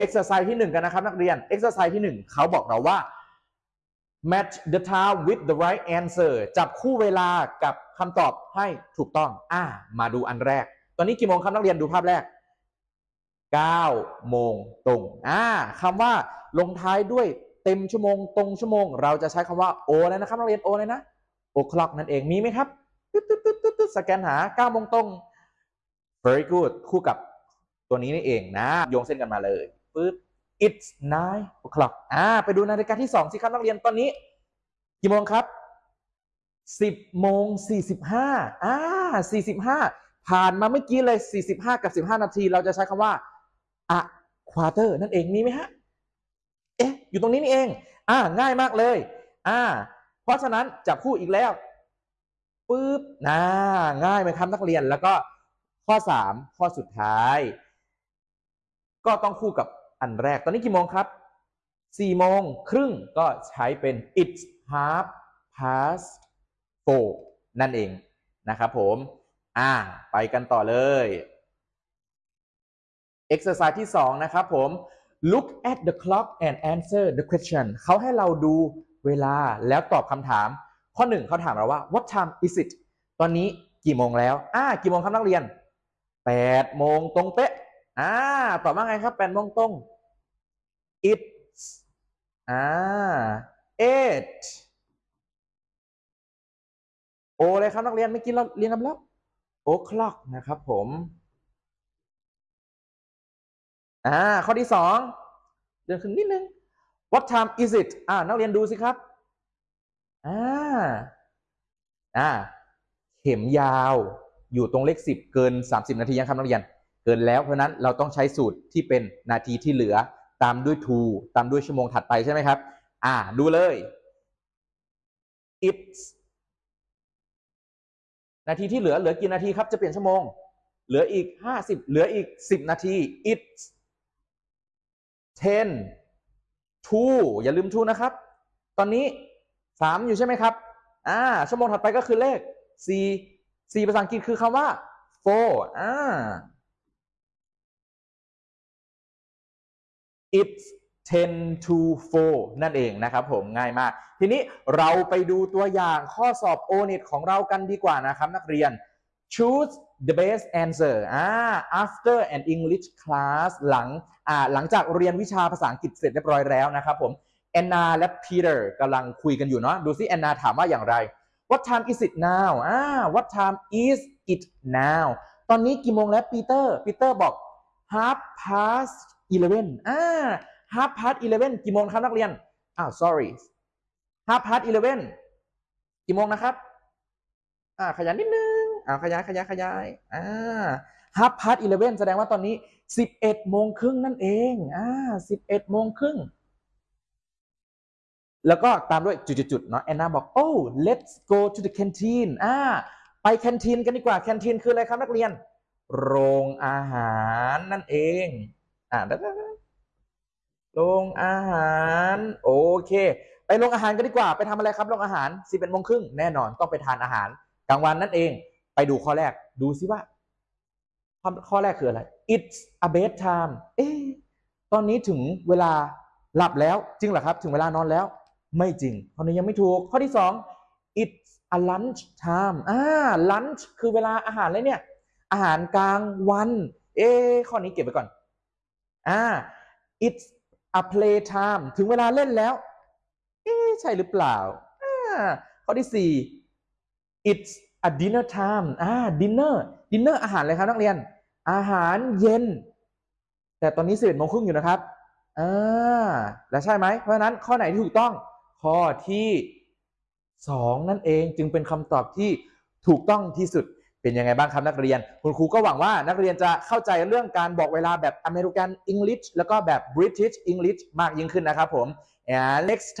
exercise ที่1กันนะครับนักเรียน exercise ที่1เขาบอกเราว่า match the time with the right answer จับคู่เวลากับคำตอบให้ถูกต้องมาดูอันแรกตอนนี้กี่โมงครับนักเรียนดูภาพแรก9 โมงตรงคำว่าลงท้ายด้วยเต็มชั่วโมงตรงชั่วโมงเราจะใช้คำว่า O เลยนะครับนักเรียน O เลยนะ o'clock นั่นเองมีไหมครับสแกนหา9 โมงตรง very good คู่กับตัวนี้นี่เองนะโยงเส้นกันมาเลยปึ๊บ it's 9 o'clock ไปดูนาฬิกาที่2สิครับนักเรียนตอนนี้กี่โมงครับ10 โมง 45 45ผ่านมาเมื่อกี้เลย45กับ15นาทีเราจะใช้คำว่าa quarter นั่นเองมีไหมฮะอยู่ตรงนี้นี่เองง่ายมากเลยเพราะฉะนั้นจับคู่อีกแล้วปึ๊บง่ายไหมครับนักเรียนแล้วก็ข้อ3ข้อสุดท้ายก็ต้องคู่กับอันแรกตอนนี้กี่โมงครับ4 โมงครึ่งก็ใช้เป็น it's half past 4นั่นเองนะครับผมไปกันต่อเลย exercise ที่2นะครับผม look at the clock and answer the question เขาให้เราดูเวลาแล้วตอบคำถามข้อ1เขาถามเราว่า what time is it ตอนนี้กี่โมงแล้วกี่โมงครับนักเรียน8 โมงตรงเป๊ะตอบว่าไงครับ8 โมงตรง it's 8 โอเลยครับนักเรียนเมื่อกี้เราเรียนกันแล้ว o'clock นะครับผมข้อที่2เดินขึ้นนิดนึง what time is it นักเรียนดูสิครับเข็มยาวอยู่ตรงเลข10เกิน30นาทียังครับนักเรียนเกินแล้วเพราะนั้นเราต้องใช้สูตรที่เป็นนาทีที่เหลือตามด้วย to ตามด้วยชั่วโมงถัดไปใช่ไหมครับดูเลย it's นาทีที่เหลือกี่นาทีครับจะเปลี่ยนชั่วโมงเหลืออีก50เหลืออีก10นาที it's 10 to อย่าลืม to นะครับตอนนี้3อยู่ใช่ไหมครับชั่วโมงถัดไปก็คือเลข4ภาษาอังกฤษคือคำว่า 4 it's 10 to 4นั่นเองนะครับผมง่ายมากทีนี้เราไปดูตัวอย่างข้อสอบ O-NET ของเรากันดีกว่านะครับนักเรียน choose the best answer after an English class หลังจากเรียนวิชาภาษาอังกฤษเสร็จเรียบร้อยแล้วนะครับผมแอนนาและพีเตอร์กำลังคุยกันอยู่เนาะดูซิแอนนาถามว่าอย่างไร What time is it now What time is it now ตอนนี้กี่โมงแล้วปีเตอร์บอก half past 11half past 11กี่โมงครับนักเรียนsorry half past 11กี่โมงนะครับขยันนิดนึงขยายhalf past 11แสดงว่าตอนนี้11 โมงครึ่งนั่นเอง11 โมงครึ่งแล้วก็ตามด้วยจุดๆเนาะแอนนาบอก oh let's go to the canteen ไปแคนทีนกันดีกว่าแคนทีนคืออะไรครับนักเรียนโรงอาหารนั่นเองโรงอาหารโอเคไปโรงอาหารกันดีกว่าไปทำอะไรครับโรงอาหาร11 โมงครึ่งแน่นอนต้องไปทานอาหารกลางวันนั่นเองไปดูข้อแรกดูซิว่าข้อแรกคืออะไร it's a bedtime ตอนนี้ถึงเวลาหลับแล้วจริงเหรอครับถึงเวลานอนแล้วไม่จริงข้อนี้ยังไม่ถูกข้อที่2 it's a lunch time lunch คือเวลาอาหารเลยเนี่ยอาหารกลางวันข้อนี้เก็บไว้ก่อนit's a play time ถึงเวลาเล่นแล้วใช่หรือเปล่าข้อที่4 it's a dinner time dinner อาหารอะไรครับนักเรียนอาหารเย็นแต่ตอนนี้11 โมงครึ่งอยู่นะครับแล้วใช่ไหมเพราะฉะนั้นข้อไหนที่ถูกต้องข้อที่2นั่นเองจึงเป็นคำตอบที่ถูกต้องที่สุดเป็นยังไงบ้างครับนักเรียนคุณครูก็หวังว่านักเรียนจะเข้าใจเรื่องการบอกเวลาแบบ American English แล้วก็แบบ British English มากยิ่งขึ้นนะครับผมnext